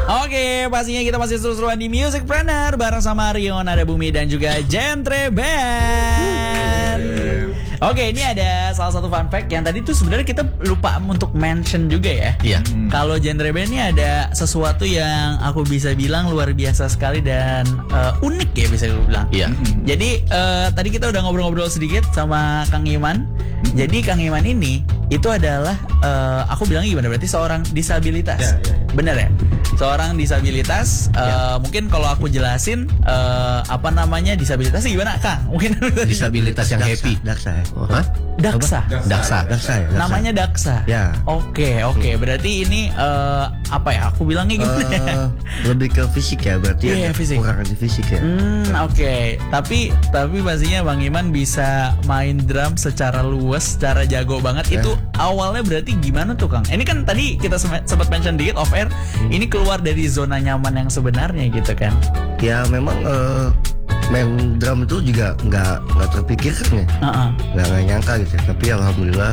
Oke, pastinya kita masih seru-seruan di Musicpreneur bareng sama Rion, ada Bumi dan juga Genre Band. Oke, ini ada salah satu fun fact yang tadi tuh sebenarnya kita lupa untuk mention juga ya. Iya. Kalau Genre Band ini ada sesuatu yang aku bisa bilang luar biasa sekali dan unik ya bisa gue bilang. Iya. Jadi tadi kita udah ngobrol-ngobrol sedikit sama Kang Iman. Jadi Kang Iman ini itu adalah aku bilangnya gimana? Berarti seorang disabilitas. Bener ya? Seorang disabilitas. Mungkin kalau aku jelasin apa namanya disabilitas gimana Kang? Mungkin Disabilitas yang happy. Daksa ya. Hah? Daksa. Daksa. Daksa ya. Daksa. Namanya Daksa. Ya. Oke. Berarti ini apa ya? Aku bilangnya gimana ya? Lebih ke fisik ya berarti. Iya, fisik. Kurang di fisik ya. Oke. Tapi pastinya Bang Iman bisa main drum secara luas, secara jago banget. Itu awalnya berarti gimana tuh Kang? Ini kan tadi kita sempat mention dikit off air. Ini keluar dari zona nyaman yang sebenarnya gitu kan? Ya memang main drum itu juga nggak terpikirkan ya. Nggak nyangka gitu ya. Tapi alhamdulillah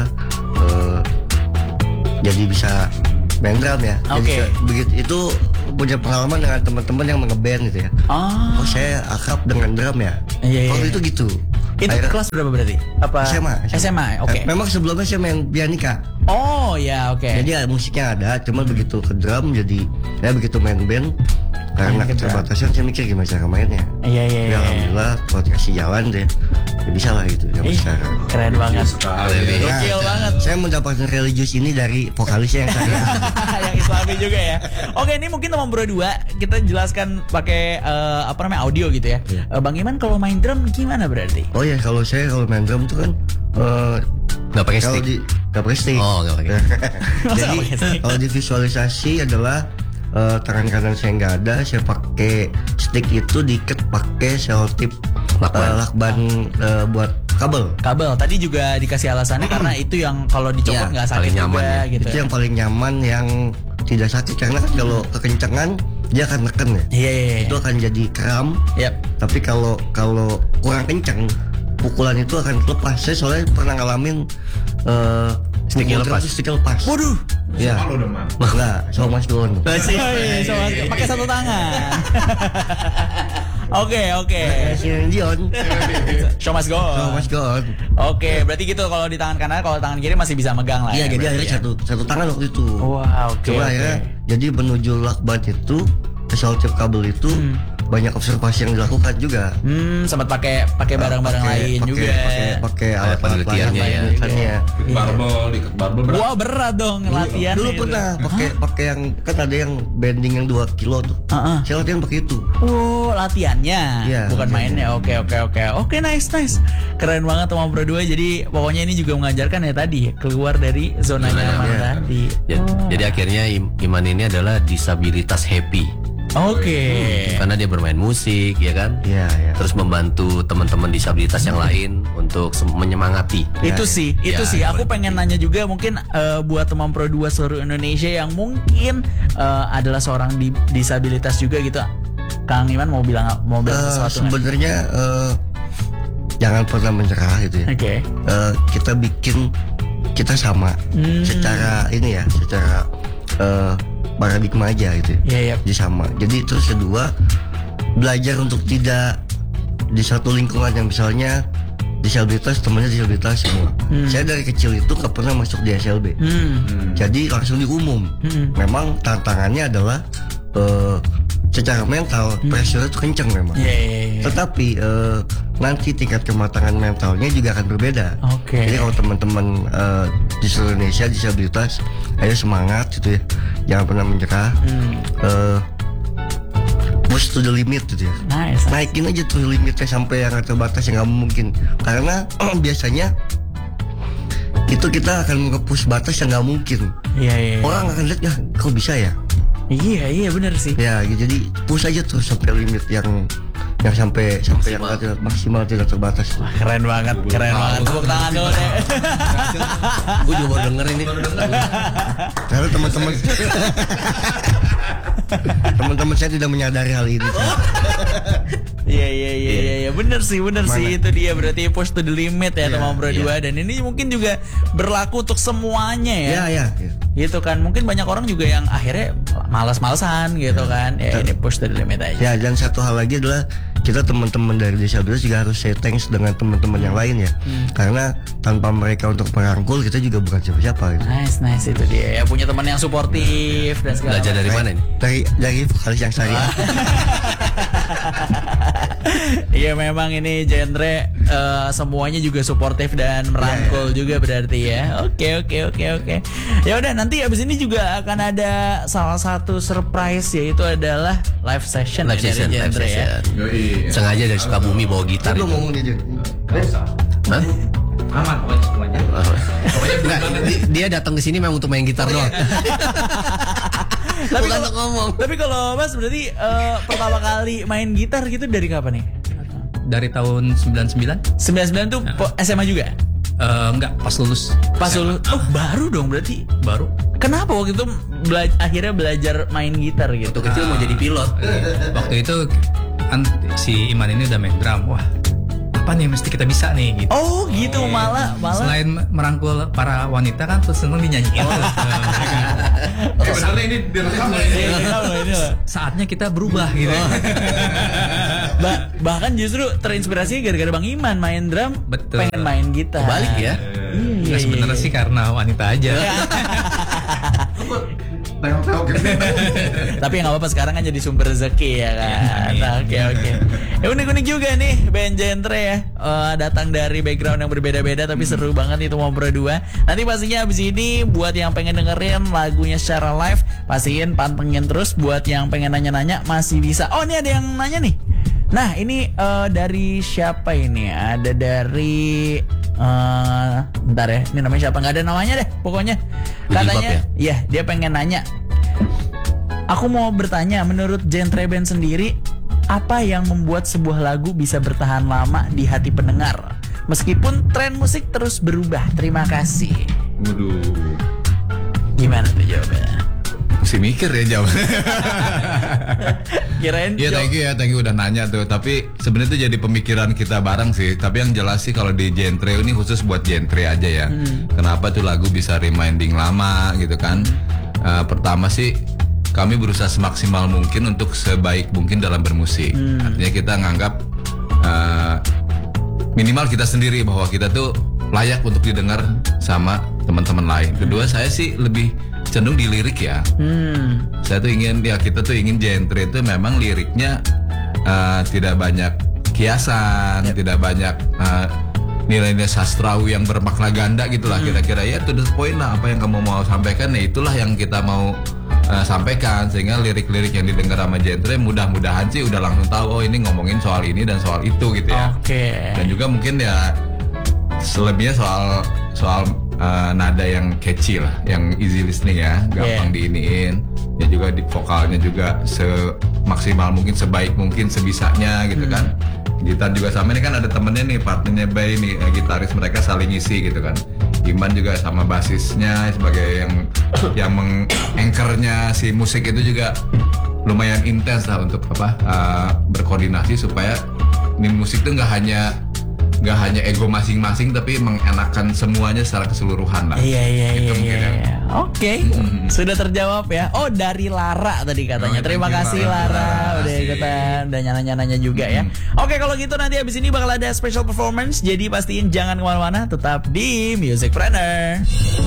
jadi bisa main drum ya. Oke. Begitu itu punya pengalaman dengan teman-teman yang ngeband gitu ya. Oh saya akrab dengan drum ya. Iya. Waktu itu gitu. Itu kelas berapa berarti? Apa? SMA. Oke. Memang sebelumnya saya main pianika. Oh ya oke. Jadi musiknya ada, cuma begitu ke drum jadi ya begitu main band karena keterbatasan saya mikir gimana cara mainnya. Iya. Ya alhamdulillah kalau dikasih jalan deh ya bisa lah gitu ya sekarang. Keren banget. Gokil banget. Saya mendapatkan religius ini dari vokalisnya yang saya yang Islami juga ya. Oke, ini mungkin nomor berdua kita jelaskan pakai audio gitu ya. Bang Iman kalau main drum gimana berarti? Oh ya kalau main drum tuh kan Nggak pakai stick. Nggak pakai stick. Oh nggak pakai. Jadi kalau divisualisasi adalah tangan kanan saya nggak ada, saya pakai stick itu diikat pakai selotip lakban buat kabel. Tadi juga dikasih alasannya karena itu yang kalau dicopot nggak sakit juga ya. gitu. Itu yang paling nyaman, yang tidak sakit karena kan kalau kekencangan dia akan neken ya. Iya. Itu akan jadi kram. Tapi kalau kurang kencang pukulan itu akan lepas. Saya soalnya pernah ngalamin sticknya lepas. Waduh. Ya. Enggak, sama Mas Gon. Pakai satu tangan. Oke. Dion. Show must go. Oke, berarti gitu kalau di tangan kanan, kalau tangan kiri masih bisa megang lah. Iya, jadi akhirnya satu tangan waktu itu. Wah, oke. Coba ya. Jadi menuju lakban itu, selotip kabel itu banyak observasi yang dilakukan juga. Sempat pakai barang-barang lain juga. Pakai alat penelitiannya ya. Barbel berat. Wah, berat dong latihan. Dulu pernah pakai yang kan ada yang bending yang 2 kilo tuh. Saya latihan pakai itu. Oh, latihannya. Bukan mainnya. Oke. Oke, nice. Keren banget teman berdua. Jadi pokoknya ini juga mengajarkan ya tadi keluar dari zona nyaman tadi. Jadi akhirnya Iman ini adalah disabilitas happy. Oke. Karena dia bermain musik, ya kan? Iya. Terus membantu teman-teman disabilitas yang lain untuk menyemangati. Itu sih. Aku pengen nanya juga mungkin buat teman Pro 2 seluruh Indonesia yang mungkin adalah seorang disabilitas juga gitu. Kang Iman mau bilang sesuatu? Sebenarnya jangan pernah menyerah gitu ya. Oke. Kita sama secara ini ya, secara paradigma aja gitu. Jadi sama. Jadi terus kedua, belajar untuk tidak di satu lingkungan yang misalnya disabilitas temannya disabilitas semua. Saya dari kecil itu gak pernah masuk di SLB. Jadi langsung di umum. Memang tantangannya adalah secara mental pressure itu kenceng memang. Tetapi nanti tingkat kematangan mentalnya juga akan berbeda. Jadi kalau teman-teman di seluruh Indonesia disabilitas, ayo semangat gitu ya. Jangan pernah menyerah. Push to the limit gitu ya. Nice. Naikin aja tuh limitnya sampai yang terbatas yang nggak mungkin. Karena biasanya itu kita akan nge-push batas yang nggak mungkin. Orang akan lihat ya, kok bisa ya? Iya benar sih. Ya, jadi push aja tuh sampai limit yang sampai yang maksimal tidak terbatas. Wah, keren banget. Tepuk tangan dulu deh. Gue juga baru denger ini. Karena teman-teman saya tidak menyadari hal ini. Iya, bener sih itu dia berarti push to the limit ya teman Pro 2 dan ini mungkin juga berlaku untuk semuanya ya. Iya. Gitu kan, mungkin banyak orang juga yang akhirnya malas-malesan gitu kan. Ya ini push the limit aja. Ya, dan satu hal lagi adalah kita teman-teman dari disabilitas juga harus say thanks dengan teman-teman yang lain ya. Karena tanpa mereka untuk merangkul kita juga bukan siapa-siapa gitu. Nice itu dia ya, punya teman yang suportif dan segala. Belajar dari mana ini? Dari vokalis yang saya. Iya memang ini genre semuanya juga suportif dan merangkul juga berarti ya. Oke. Ya udah, nanti abis ini juga akan ada salah satu surprise, yaitu adalah live session Live session. ya. Sengaja dari Sukabumi bawa gitar itu. Hah? Aman pokoknya semuanya. Enggak, dia datang ke sini memang untuk main gitar doang. Tapi Bukan untuk ngomong. Tapi kalau Mas berarti pertama kali main gitar gitu dari kapan nih? Dari tahun 99? 99 tuh SMA juga? Enggak, pas lulus. Pas lulus. Oh, baru dong berarti. Baru. Kenapa waktu itu akhirnya belajar main gitar gitu? Waktu kecil mau jadi pilot. Waktu itu kan si Iman ini udah main drum. Wah, apa nih mesti kita bisa nih gitu. Oh gitu, malah Selain merangkul para wanita kan terus seneng dinyanyiin. Benernya ini direkam ini loh. Saatnya kita berubah gitu. Bahkan justru terinspirasi gara-gara Bang Iman main drum. Betul. Pengen main gitar. Balik ya. Nah, sebenarnya sih karena wanita aja. Tengok gitu. Tapi nggak apa-apa, sekarang kan jadi sumber rezeki ya kan. Nah, oke. Ya unik-unik juga nih band genre ya. Datang dari background yang berbeda-beda tapi seru banget itu mau berdua. Nanti pastinya abis ini buat yang pengen dengerin lagunya secara live, pastiin pantengin terus. Buat yang pengen nanya-nanya masih bisa. Oh, ini ada yang nanya nih. Nah, ini dari siapa ini? Ada dari bentar ya, ini namanya siapa? Nggak ada namanya deh pokoknya. Katanya ya dia pengen nanya, aku mau bertanya, menurut genre band sendiri, apa yang membuat sebuah lagu bisa bertahan lama di hati pendengar meskipun tren musik terus berubah? Terima kasih. Waduh, Gimana tuh jawabannya? mesti mikir ya jawab. Kirain Iya, thank you udah nanya tuh. Tapi sebenarnya itu jadi pemikiran kita bareng sih. Tapi yang jelas sih kalau di genre ini khusus buat genre aja ya. Kenapa tuh lagu bisa reminding lama gitu kan? Pertama sih kami berusaha semaksimal mungkin untuk sebaik mungkin dalam bermusik. Artinya kita nganggap minimal kita sendiri bahwa kita tuh layak untuk didengar sama teman-teman lain. Kedua, saya sih lebih cenderung di lirik ya. Saya tuh ingin kita tuh ingin genre itu memang liriknya tidak banyak kiasan, tidak banyak nilai-nilai sastrawi yang bermakna ganda gitulah. Kira-kira ya to the point lah, apa yang kamu mau sampaikan ya itulah yang kita mau sampaikan, sehingga lirik-lirik yang didengar sama genre mudah-mudahan sih udah langsung tahu, oh ini ngomongin soal ini dan soal itu gitu ya. Dan juga mungkin ya selebihnya soal nada yang catchy lah, yang easy listening ya, gampang diiniin. Ya juga di vokalnya juga semaksimal mungkin, sebaik mungkin, sebisanya gitu kan. Gitar juga sama, ini kan ada temennya nih, partnernya Bay nih, gitaris, mereka saling isi gitu kan. Iman juga sama basisnya sebagai yang menganchornya si musik itu juga lumayan intens lah untuk berkoordinasi supaya ini musik tuh nggak hanya ego masing-masing tapi mengenakan semuanya secara keseluruhan lah. Iya. Oke. Sudah terjawab ya. Oh, dari Lara tadi katanya. Terima kasih Lara udah ikutan dan nanya-nanya juga ya. Oke, kalau gitu nanti abis ini bakal ada special performance. Jadi pastiin jangan kemana-mana, tetap di Musicpreneur.